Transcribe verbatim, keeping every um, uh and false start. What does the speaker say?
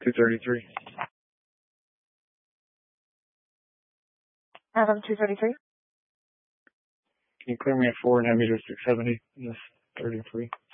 two thirty-three. Adam two thirty-three. Can you clear me at four and have me to six seventy in this thirty-three?